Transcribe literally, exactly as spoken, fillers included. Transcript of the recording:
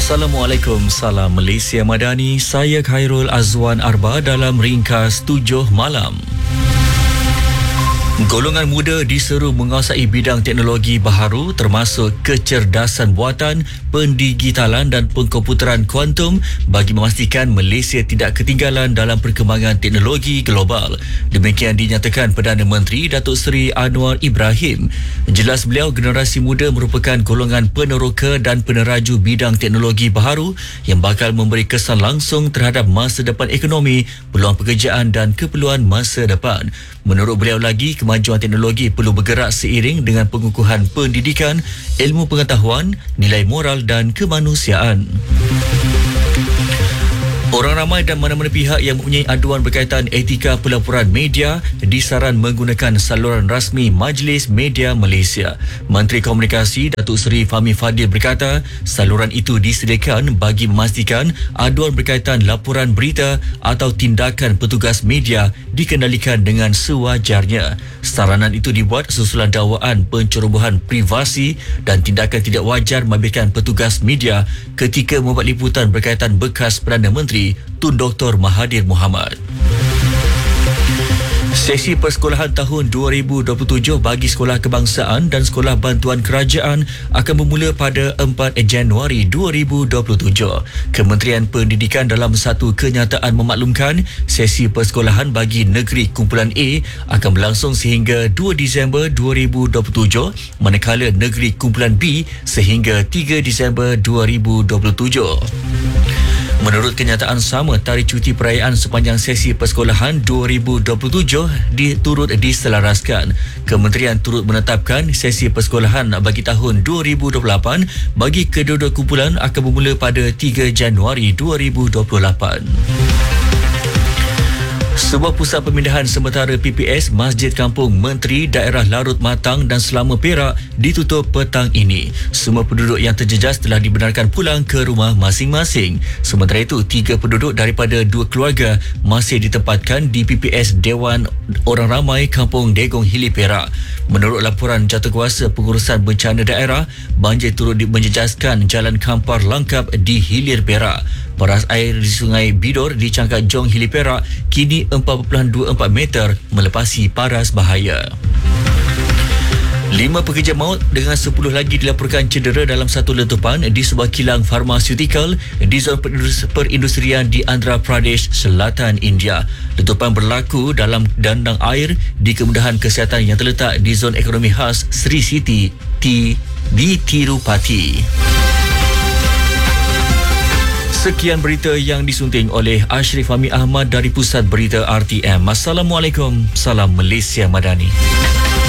Assalamualaikum, salam Malaysia Madani. Saya Khairul Azwan Arba dalam ringkas tujuh malam. Golongan muda diseru menguasai bidang teknologi baharu termasuk kecerdasan buatan, pendigitalan dan pengkomputeran kuantum bagi memastikan Malaysia tidak ketinggalan dalam perkembangan teknologi global. Demikian dinyatakan Perdana Menteri Datuk Seri Anwar Ibrahim. Jelas beliau, generasi muda merupakan golongan peneroka dan peneraju bidang teknologi baharu yang bakal memberi kesan langsung terhadap masa depan ekonomi, peluang pekerjaan dan keperluan masa depan. Menurut beliau lagi, kemajuan teknologi perlu bergerak seiring dengan pengukuhan pendidikan, ilmu pengetahuan, nilai moral dan kemanusiaan. Orang ramai dan mana-mana pihak yang mempunyai aduan berkaitan etika pelaporan media disaran menggunakan saluran rasmi Majlis Media Malaysia. Menteri Komunikasi Datuk Seri Fahmi Fadil berkata, saluran itu disediakan bagi memastikan aduan berkaitan laporan berita atau tindakan petugas media dikendalikan dengan sewajarnya. Saranan itu dibuat susulan dakwaan pencerobohan privasi dan tindakan tidak wajar membabitkan petugas media ketika membuat liputan berkaitan bekas Perdana Menteri Tun Doktor Mahathir Mohamad. Sesi persekolahan tahun dua ribu dua puluh tujuh bagi sekolah kebangsaan dan sekolah bantuan kerajaan akan bermula pada empat Januari dua ribu dua puluh tujuh. Kementerian Pendidikan dalam satu kenyataan memaklumkan sesi persekolahan bagi negeri kumpulan A akan berlangsung sehingga dua Disember dua ribu dua puluh tujuh, manakala negeri kumpulan B sehingga tiga Disember dua ribu dua puluh tujuh. Menurut kenyataan sama, tarikh cuti perayaan sepanjang sesi persekolahan dua ribu dua puluh tujuh diturut diselaraskan. Kementerian turut menetapkan sesi persekolahan bagi tahun dua ribu dua puluh lapan bagi kedua-dua kumpulan akan bermula pada tiga Januari dua ribu dua puluh lapan. Sebuah pusat pemindahan sementara P P S Masjid Kampung Menteri Daerah Larut Matang dan Selama Perak ditutup petang ini. Semua penduduk yang terjejas telah dibenarkan pulang ke rumah masing-masing. Sementara itu, tiga penduduk daripada dua keluarga masih ditempatkan di P P S Dewan Orang Ramai Kampung Degong Hilir Perak. Menurut laporan Jawatankuasa Pengurusan Bencana Daerah, banjir turut menjejaskan jalan kampar langkap di Hilir Perak. Paras air di Sungai Bidor di Cangkat Jong Hilir Perak kini empat perpuluhan dua empat meter melepasi paras bahaya. Lima pekerja maut dengan sepuluh lagi dilaporkan cedera dalam satu letupan di sebuah kilang farmaseutical di zon perindustrian di Andhra Pradesh, Selatan India. Letupan berlaku dalam dandang air di kemudahan kesihatan yang terletak di zon ekonomi khas Sri City di Tirupati. Sekian berita yang disunting oleh Ashrif Fahmi Ahmad dari Pusat Berita R T M. Assalamualaikum, salam Malaysia Madani.